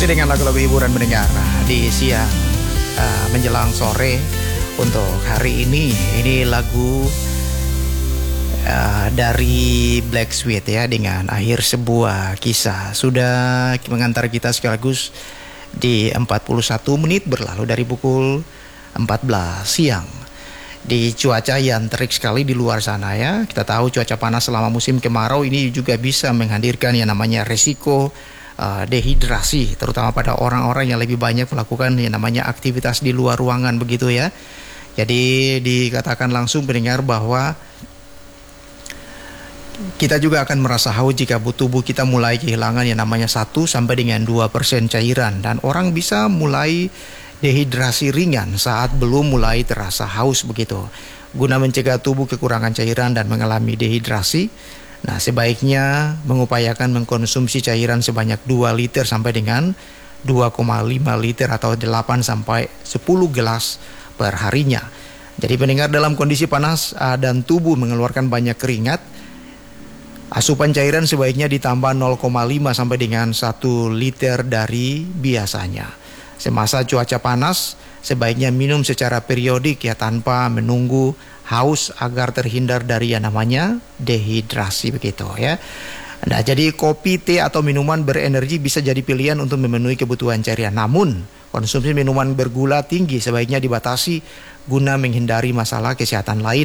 Masih dengan lagu-lagu hiburan mendengar di siang menjelang sore untuk hari ini. Ini lagu dari Black Sweet ya, dengan Akhir Sebuah Kisah. Sudah mengantar kita sekaligus di 41 menit berlalu dari pukul 14 siang. Di cuaca yang terik sekali di luar sana ya. Kita tahu cuaca panas selama musim kemarau ini juga bisa menghadirkan yang namanya resiko dehidrasi, terutama pada orang-orang yang lebih banyak melakukan yang namanya aktivitas di luar ruangan begitu ya. Jadi dikatakan langsung pendengar bahwa kita juga akan merasa haus jika tubuh kita mulai kehilangan yang namanya 1 sampai dengan 2% cairan, dan orang bisa mulai dehidrasi ringan saat belum mulai terasa haus begitu. Guna mencegah tubuh kekurangan cairan dan mengalami dehidrasi, nah sebaiknya mengupayakan mengkonsumsi cairan sebanyak 2 liter sampai dengan 2,5 liter atau 8 sampai 10 gelas per harinya. Jadi pendengar, dalam kondisi panas dan tubuh mengeluarkan banyak keringat, asupan cairan sebaiknya ditambah 0,5 sampai dengan 1 liter dari biasanya. Semasa cuaca panas, sebaiknya minum secara periodik ya, tanpa menunggu haus agar terhindar dari yang namanya dehidrasi begitu ya. Nah, jadi kopi, teh atau minuman berenergi bisa jadi pilihan untuk memenuhi kebutuhan cairan. Namun, konsumsi minuman bergula tinggi sebaiknya dibatasi guna menghindari masalah kesehatan lain.